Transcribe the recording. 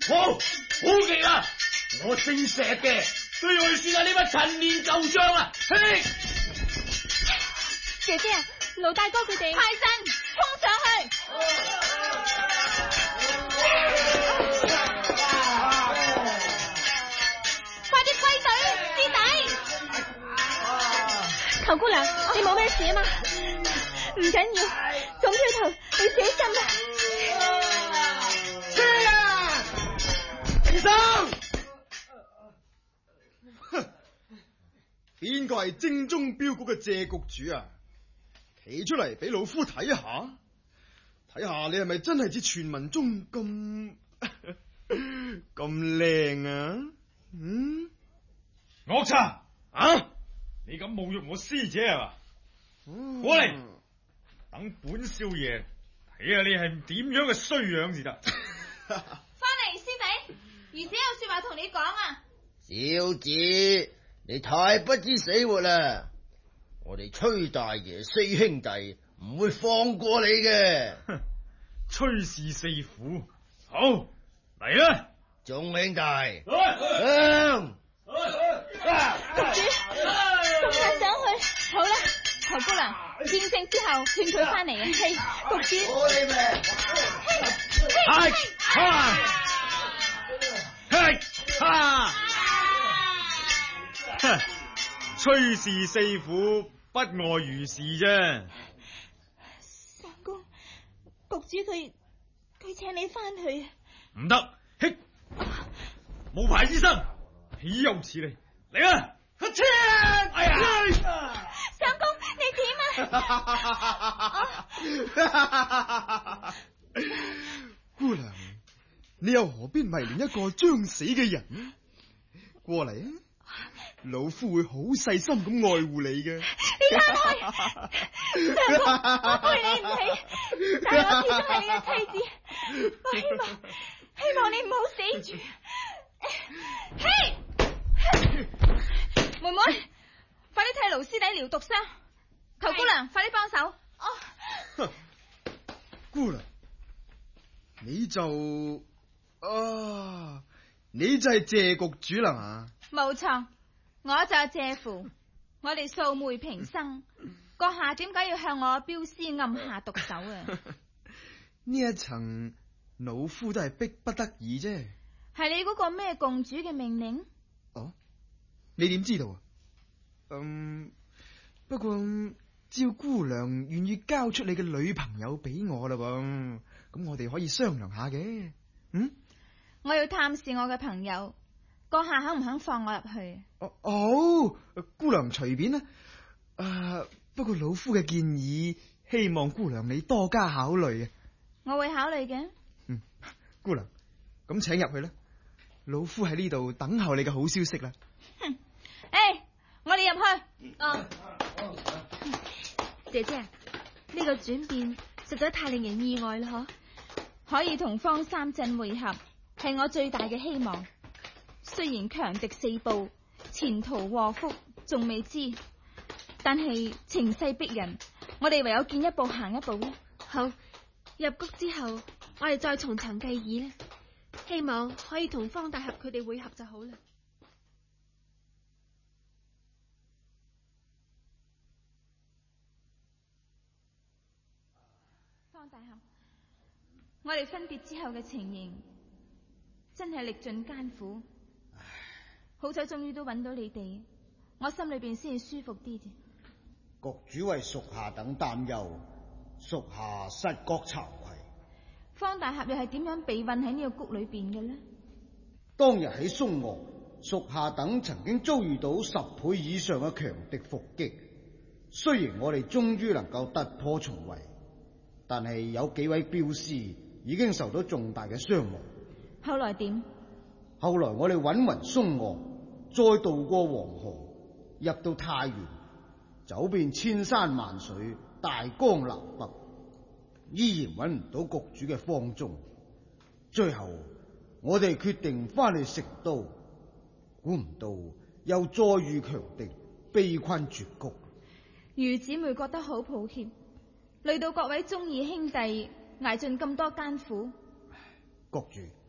好極啦！我正錫嘅，都要去算下呢筆陳年舊賬啊！嘿， 姐姐啊，盧大哥佢哋， 泰臣衝上去！快啲歸隊，師弟！ 求姑娘，你冇咩事啊嘛？唔緊要，總推頭，你小心啊！ 停手！邊個係精忠鏢局嘅謝局主啊？企出嚟俾老夫睇下，睇下你係咪真係似傳聞中咁咁靚啊？嗯， 惡賊啊！你敢侮辱我師姐係嘛？過嚟，等本少爺睇下你係點樣嘅衰樣至得。 翻嚟，師弟，兒子有說話同你講啊！ 小子，你太不知死活啦！我哋崔大爺四兄弟唔會放過你嘅。 崔氏四虎，好嚟啦！ 眾兄弟，上！ 局主，咁快上去，好啦，求姑娘見證之後勸佢翻嚟啊！係，局主。 我你命！ 崔氏四虎不外如是啫。 相公，局主佢請你翻去。 唔得，嘿，無牌醫生，豈有此理！嚟啦！哎呀！ 相公，你點啊？ 姑娘，你又何必迷戀一個將死嘅人呢？過嚟啊！老夫會好細心咁愛護你嘅。 你行開！相公，我背你唔起，但係我始終係你嘅妻子，我希望你唔好死住。 嘿，妹妹，快啲替盧師弟療毒傷，求姑娘快啲幫手。哦， 姑娘，你就係謝局主啦嘛？ 冇錯，我就係謝父，我哋素昧平生，閣下點解要向我鏢師暗下毒手啊？ 呢一層老夫都係逼不得已啫。 係你嗰個咩共主嘅命令？ 哦，你點知道啊？不過照姑娘願意交出你嘅女朋友俾我啦噃，咁我哋可以商量下嘅。嗯， 我要探視我嘅朋友，閣下肯唔肯放我入去？ 哦，姑娘隨便啦。不過老夫嘅建議，希望姑娘你多加考慮啊。 我會考慮嘅。 姑娘，咁請入去啦。老夫喺呢度等候你嘅好消息啦。 哼，我哋入去。 姐姐，呢個轉變實在太令人意外啦！ 可以同方三鎮會合，係我最大嘅希望。雖然強敵四部，前途禍福仲未知，但係情勢逼人，我哋唯有見一步行一步啦。 好，入谷之後，我哋再從長計議啦。希望可以同方大俠佢哋會合就好啦。 方大俠，我哋分別之後嘅情形真係歷盡艱苦，好彩終於都揾到你哋，我心裏邊先至舒服啲啫。 局主為屬下等擔憂，屬下實覺慚愧。 方大俠又係點樣被困喺呢個谷裏邊嘅呢？ 當日喺松嶽，屬下等曾經遭遇到10倍以上嘅強敵伏擊，雖然我哋終於能夠突破重圍，但係有幾位鏢師已經受到重大嘅傷亡。 後來點？ 後來我哋搵勻松嶽，再渡過黃河，入到太原，走遍千山萬水，大江南北，依然搵唔到局主嘅芳蹤。最後我哋決定翻去成都，估唔到又再遇強敵，悲困絕谷。 余姊妹覺得好抱歉，累到各位忠義兄弟挨盡咁多艱苦。 局主，